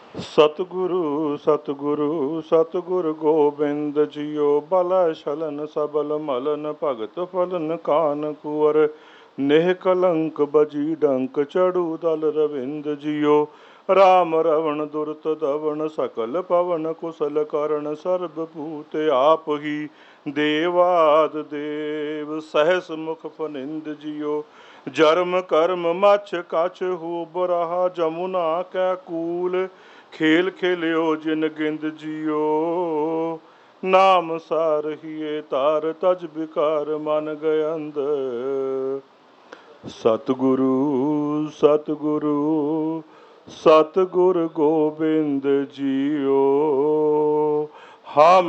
ਸਤਿਗੁਰੂ ਸਤਿਗੁਰੂ ਸਤਿਗੁਰ ਗੋਬਿੰਦ ਜੀਓ। ਬਲ ਛਲਨ ਸਬਲ ਮਲਨ ਭਗਤ ਫਲਨ ਕਾਨ ਕੁਵਰ। ਨੇਹ ਕਲੰਕ ਬਜੀ ਡੰਕ ਚੜੂ ਦਲ ਰਵਿੰਦ ਜੀਓ। ਰਾਮ ਰਵਣ ਦੁਰਤ ਦਵਨ ਸਕਲ ਪਵਨ ਕੁਸਲ ਕਰਨ। ਸਰਬ ਭੂਤ ਆਪ ਹੀ ਦੇਵਾਦ ਦੇਵ ਸਹਿਸ ਮੁਖ ਫਨਿੰਦ ਜੀਓ। ਜਰਮ ਕਰਮ ਮਛ ਕਛ ਹੋ ਬਰਾਹ ਜਮੁਨਾ ਕੈ ਕੂਲ। ਖੇਲ ਖੇਲਿਓ ਜਿਨ ਗਿੰਦ ਜੀਓ। ਨਾਮ ਸਾਰਹੀਏ ਤਾਰ ਤਜ ਬਿਕਾਰ ਮਨ ਗਇੰਦ। ਸਤਿਗੁਰੂ ਸਤਿਗੁਰੂ ਸਤਿਗੁਰ ਗੋਬਿੰਦ ਜੀਓ। ਹਾਂ